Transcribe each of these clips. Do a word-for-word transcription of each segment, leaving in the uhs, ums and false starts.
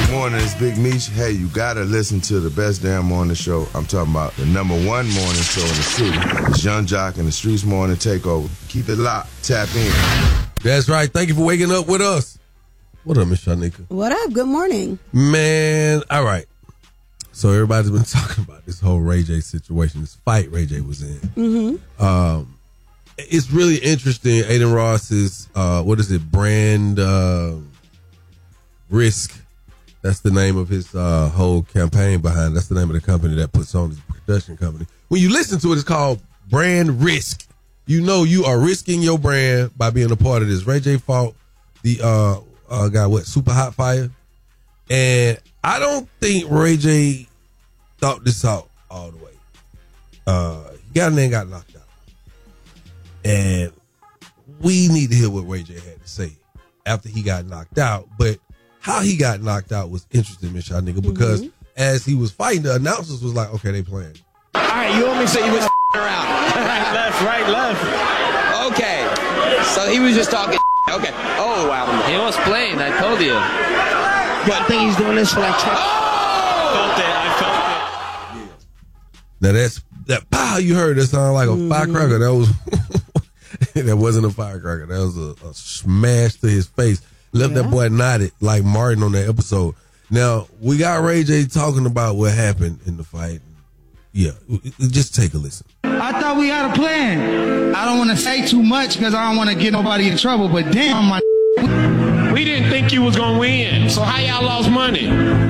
morning, it's Big Meech. Hey, you gotta listen to the best damn morning show. I'm talking about the number one morning show in the city. It's Young Jock and the Streets Morning Takeover. Keep it locked. Tap in. That's right. Thank you for waking up with us. What up, Miss Shanika? What up? Good morning. Man, all right. So everybody's been talking about this whole Ray J situation, this fight Ray J was in. Mm-hmm. Um, it's really interesting. Aiden Ross's, uh, what is it, brand uh, risk. That's the name of his uh, whole campaign behind. That's the name of the company that puts on his production company. When you listen to it, it's called Brand Risk. You know you are risking your brand by being a part of this. Ray J fought the uh, uh, guy, what, Super Hot Fire? And I don't think Ray J thought this out all the way. Uh, he got in there and got knocked out. And we need to hear what Ray J had to say after he got knocked out. But how he got knocked out was interesting, Miss Y'all nigga, because mm-hmm. as he was fighting, the announcers was like, okay, they playing. All right, you want me to say you was around. Right, left, right, left. Okay. So he was just talking. Okay. Oh, wow. He was playing, I told you. But I think he's doing this for like twenty. Oh! I felt it. I felt it. Now that's that pow you heard. That sounded like a mm. firecracker. That was that wasn't a firecracker. That was a, a smash to his face. Left yeah. that boy knotted like Martin on that episode. Now we got Ray J talking about what happened in the fight. Yeah, just take a listen. I thought we had a plan. I don't want to say too much because I don't want to get nobody in trouble. But damn, my. We didn't think you was going to win, so how y'all lost money?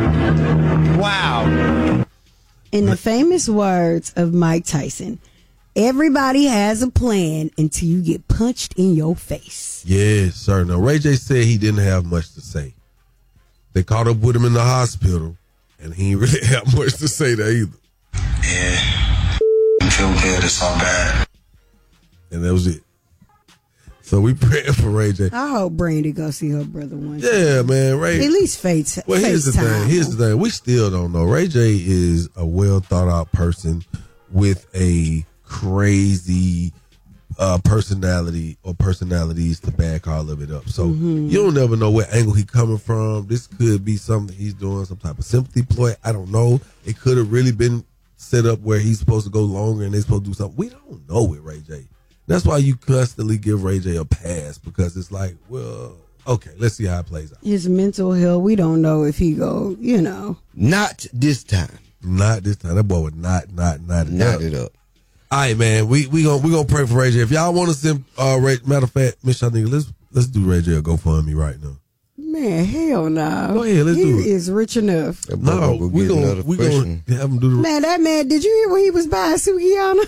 Wow. In the famous words of Mike Tyson, everybody has a plan until you get punched in your face. Yes, sir. Now, Ray J said he didn't have much to say. They caught up with him in the hospital, and he didn't really have much to say there either. Yeah, I feel good. It's all bad. And that was it. So we praying for Ray J. I hope Brandy go see her brother one Yeah, time. man. Ray. At least face. Well, here's the time. thing. Here's the thing. We still don't know. Ray J is a well thought out person with a crazy uh, personality or personalities to back all of it up. So mm-hmm. you don't never know what angle he coming from. This could be something he's doing, some type of sympathy ploy. I don't know. It could have really been set up where he's supposed to go longer and they're supposed to do something. We don't know with Ray J. That's why you constantly give Ray J a pass, because it's like, well, okay, let's see how it plays out. His mental health, we don't know if he go, you know. Not this time. Not this time. That boy would not, not, not it not up. it up. All right, man. We we gonna we gonna pray for Ray J. If y'all want to send uh, Ray, matter of fact, Miss Shanika, let's let's do Ray J a GoFundMe right now. Man, hell no. Go ahead, let's he do it. He is rich enough. No, we gonna we gonna have him do the. Man, that man. Did you hear when he was buying Sukiyama?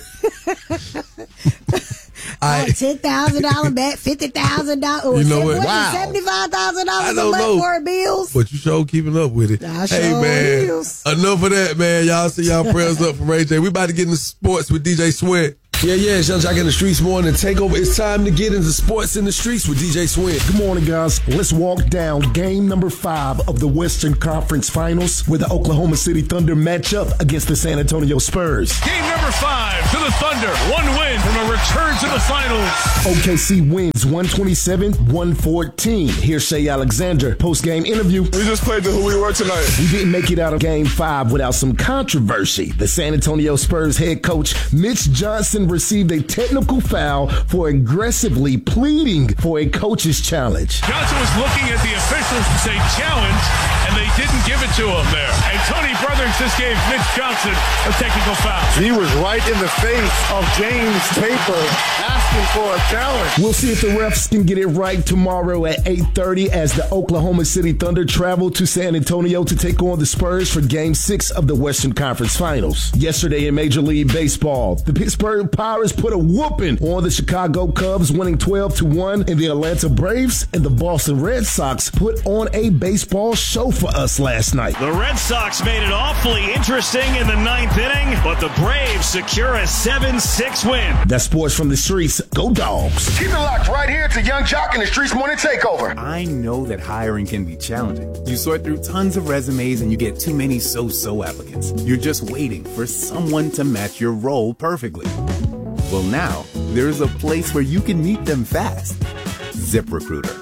I, oh, ten thousand dollar bet, fifty thousand dollars. You know what? Wow. Seventy five thousand dollars a month for bills. But you sure keeping up with it. I hey sure man, is. Enough of that, man. Y'all see y'all prayers up for Ray J. We about to get into sports with D J Sweat. Yeah, yeah, it's Young Jock in the Streets Morning Takeover. It's time to get into sports in the streets with D J Swin. Good morning, guys. Let's walk down game number five of the Western Conference Finals, where the Oklahoma City Thunder match up against the San Antonio Spurs. Game number five to the Thunder. One win from a return to the finals. O K C wins one twenty-seven one fourteen. Here's Shea Alexander, post-game interview. We just played to who we were tonight. We didn't make it out of game five without some controversy. The San Antonio Spurs head coach, Mitch Johnson, received a technical foul for aggressively pleading for a coach's challenge. Johnson was looking at the officials to say challenge, and they didn't give it to him there. And Tony Brothers just gave Mitch Johnson a technical foul. He was right in the face of James Tabor asking for a challenge. We'll see if the refs can get it right tomorrow at eight thirty as the Oklahoma City Thunder travel to San Antonio to take on the Spurs for Game six of the Western Conference Finals. Yesterday in Major League Baseball, the Pittsburgh Pirates put a whooping on the Chicago Cubs, winning twelve to one, and the Atlanta Braves and the Boston Red Sox put on a baseball show for us last night. The Red Sox made it awfully interesting in the ninth inning, but the Braves secure a seven six win. That's sports from the streets. Go Dogs. Keep it locked right here to Young Jock and the Streets Morning Takeover. I know that hiring can be challenging. You sort through tons of resumes and you get too many so-so applicants. You're just waiting for someone to match your role perfectly. Well, now, there's a place where you can meet them fast. ZipRecruiter.